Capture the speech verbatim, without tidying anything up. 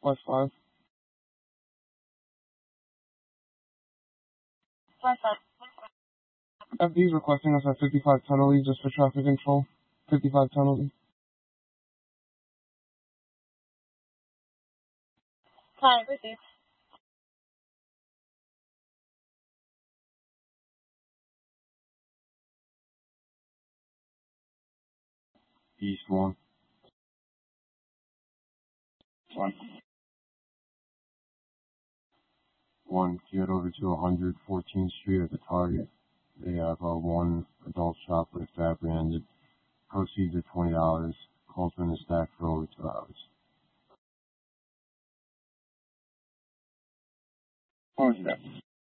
West five. West five. F D is requesting us at fifty-five penalty just for traffic control. fifty-five penalty. Five, received. East one. One. One, get over to one hundred fourteenth Street at the Target. They have uh, one adult shoplift apprehended. Proceeds of twenty dollars. Calls been in stack for over two hours. What was that?